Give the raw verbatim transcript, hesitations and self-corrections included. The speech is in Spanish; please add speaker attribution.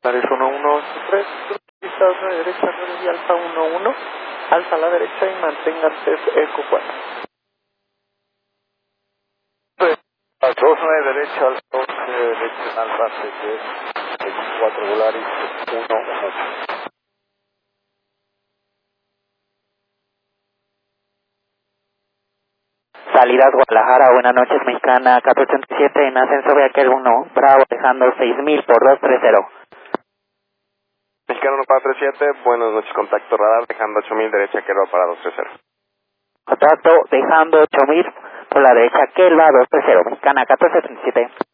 Speaker 1: Pares uno uno tres, pistas nueve derecha, nueve y alfa uno uno, alfa a la derecha y manténgase eco cuatro.
Speaker 2: dos nueve derecha, alfa once derecha, alfa seis, eco cuatro Volaris uno uno.
Speaker 3: Salida Guadalajara, buenas noches, Mexicana catorce ochenta y siete, en ascenso Beaquel uno, Bravo, dejando seis mil por dos tres cero.
Speaker 2: Mexicano uno cuatro tres siete, buenas noches, contacto radar, dejando ocho mil derecha, que va para dos tres cero.
Speaker 3: Contacto, dejando ocho mil por la derecha, que va dos tres cero, Mexicana catorce ochenta y siete.